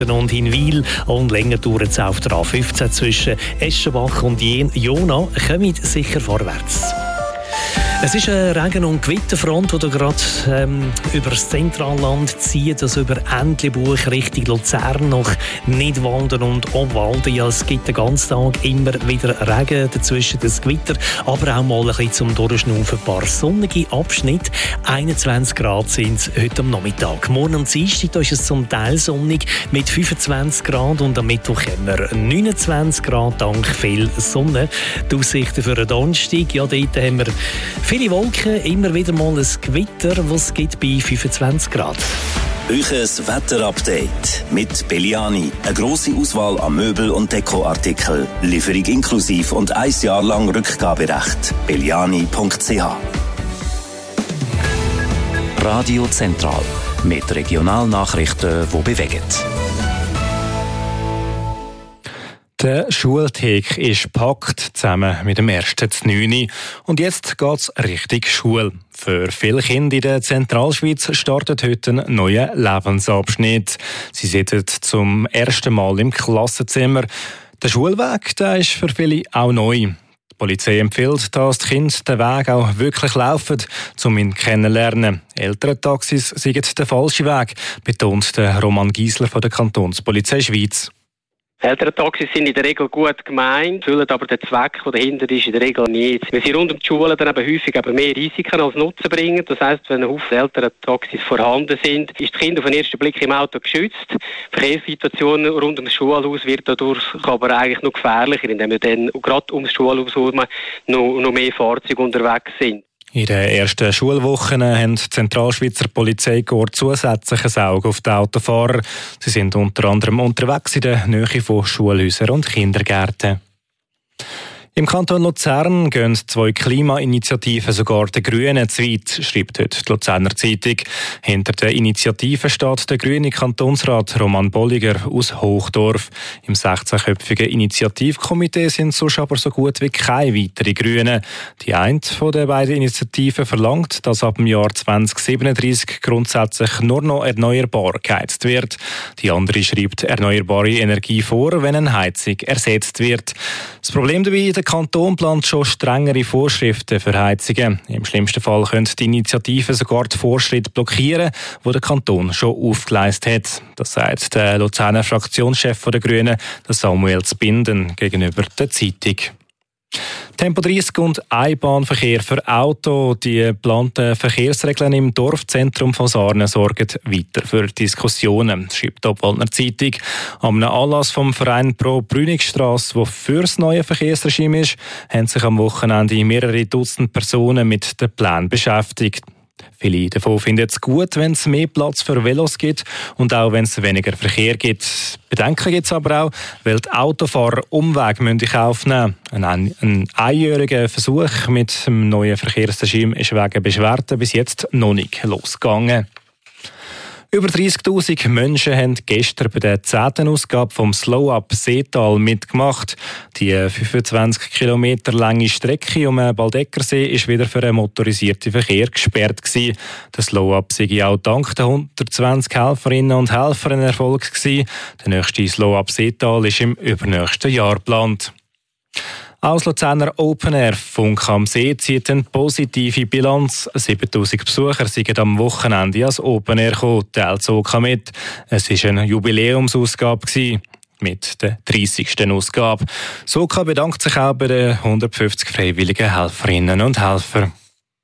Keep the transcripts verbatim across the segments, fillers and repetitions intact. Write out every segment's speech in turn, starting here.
und Hinwil und länger dauert es auf der A fünfzehn zwischen Eschenbach und Jona. Kommt sicher vorwärts. Es ist eine Regen- und Gewitterfront, die gerade ähm, über das Zentralland zieht, also über Entlebuch Richtung Luzern, nach Nidwalden und Obwalden. Ja, es gibt den ganzen Tag immer wieder Regen, dazwischen das Gewitter, aber auch mal ein bisschen zum Durchschnaufen. Ein paar sonnige Abschnitte. einundzwanzig Grad sind es heute am Nachmittag. Morgen am Dienstag ist es zum Teil sonnig mit fünfundzwanzig Grad und am Mittwoch haben wir neunundzwanzig Grad dank viel Sonne. Die Aussichten für den Donnerstag, ja, dort haben wir viele Wolken, immer wieder mal ein Gewitter, was es gibt bei fünfundzwanzig Grad. Euches Wetterupdate mit Belliani. Eine grosse Auswahl an Möbel- und Dekoartikeln. Lieferung inklusiv und ein Jahr lang Rückgaberecht. belliani punkt c h. Radio Zentral mit Regionalnachrichten, die bewegen. Der Schultag ist gepackt, zusammen mit dem ersten neunten Und jetzt geht es Richtung Schule. Für viele Kinder in der Zentralschweiz startet heute ein neuer Lebensabschnitt. Sie sitzen zum ersten Mal im Klassenzimmer. Der Schulweg, der ist für viele auch neu. Die Polizei empfiehlt, dass die Kinder den Weg auch wirklich laufen, um ihn kennenzulernen. Ältere Taxis sind der falsche Weg, betont der Roman Giesler von der Kantonspolizei Schweiz. Ältere Taxis sind in der Regel gut gemeint, erfüllen aber den Zweck, der dahinter ist, in der Regel nicht. Weil sie rund um die Schulen dann eben häufig eben mehr Risiken als Nutzen bringen. Das heisst, wenn ein Haufen ältere Taxis vorhanden sind, ist das Kind auf den ersten Blick im Auto geschützt. Die Verkehrssituation rund um das Schulhaus wird dadurch aber eigentlich noch gefährlicher, indem wir dann gerade um das Schulhaus herum noch, noch mehr Fahrzeuge unterwegs sind. In den ersten Schulwochen haben die Zentralschweizer Polizeikorps zusätzlich ein Auge auf die Autofahrer. Sie sind unter anderem unterwegs in der Nähe von Schulhäusern und Kindergärten. Im Kanton Luzern gehen zwei Klimainitiativen sogar den Grünen zu weit, schreibt heute die Luzerner Zeitung. Hinter der Initiative steht der grüne Kantonsrat Roman Bolliger aus Hochdorf. Im sechzehnköpfigen Initiativkomitee sind sonst aber so gut wie keine weiteren Grünen. Die eine von den beiden Initiativen verlangt, dass ab dem Jahr zwanzig siebenunddreißig grundsätzlich nur noch erneuerbar geheizt wird. Die andere schreibt erneuerbare Energie vor, wenn eine Heizung ersetzt wird. Das Problem dabei, der Kanton plant schon strengere Vorschriften für Heizungen. Im schlimmsten Fall könnte die Initiative sogar die Vorschritte blockieren, die der Kanton schon aufgeleistet hat. Das sagt der Luzerner Fraktionschef der Grünen, Samuel Zbinden, gegenüber der Zeitung. Tempo dreißig und Einbahnverkehr für Auto. Die geplanten Verkehrsregeln im Dorfzentrum von Sarnen sorgen weiter für Diskussionen, schreibt die Obwaldner Zeitung. Am Anlass vom Verein Pro Brünigstrasse, der für das neue Verkehrsregime ist, haben sich am Wochenende mehrere Dutzend Personen mit den Plänen beschäftigt. Viele davon finden es gut, wenn es mehr Platz für Velos gibt und auch wenn es weniger Verkehr gibt. Bedenken gibt es aber auch, weil die Autofahrer Umweg in Kauf nehmen. Ein, ein einjähriger Versuch mit dem neuen Verkehrsregime ist wegen Beschwerden bis jetzt noch nicht losgegangen. Über dreissigtausend Menschen haben gestern bei der zehnten Ausgabe vom Slow-Up Seetal mitgemacht. Die fünfundzwanzig Kilometer lange Strecke um den Baldeckersee ist wieder für den motorisierten Verkehr gesperrt gewesen. Der Slow-Up sei auch dank der hundertzwanzig Helferinnen und Helfer ein Erfolg gewesen. Der nächste Slow-Up Seetal ist im übernächsten Jahr geplant. Auch das Luzerner Open Air Funk am See zieht eine positive Bilanz. siebentausend Besucher sind am Wochenende als Open Air gekommen. Der Zug kam mit. Es war eine Jubiläumsausgabe mit der dreißigsten Ausgabe. Soka bedankt sich auch bei den hundertfünfzig freiwilligen Helferinnen und Helfern.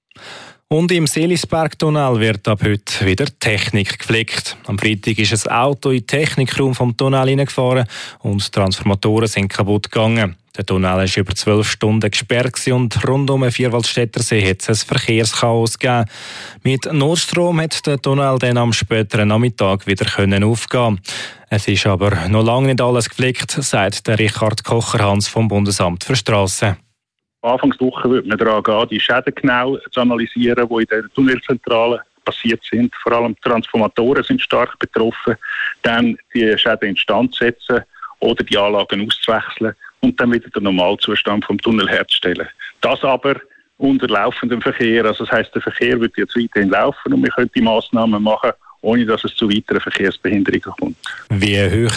Und im Seelisbergtunnel wird ab heute wieder Technik gepflegt. Am Freitag ist ein Auto in den Technikraum vom Tunnel hineingefahren und Transformatoren sind kaputt gegangen. Der Tunnel war über zwölf Stunden gesperrt und rund um den Vierwaldstättersee hat es ein Verkehrschaos gegeben. Mit Notstrom hat der Tunnel dann am späteren Nachmittag wieder aufgehen. Es ist aber noch lange nicht alles gepflegt, sagt der Richard Kocher-Hans vom Bundesamt für Strassen. Anfangswoche wird man daran gehen, die Schäden genau zu analysieren, die in der Tunnelzentrale passiert sind. Vor allem Transformatoren sind stark betroffen. Dann die Schäden instand setzen oder die Anlagen auszuwechseln und dann wieder den Normalzustand vom Tunnel herzustellen. Das aber unter laufendem Verkehr. Also das heisst, der Verkehr wird jetzt weiterhin laufen und wir können die Massnahmen machen, ohne dass es zu weiteren Verkehrsbehinderungen kommt. Wie hoch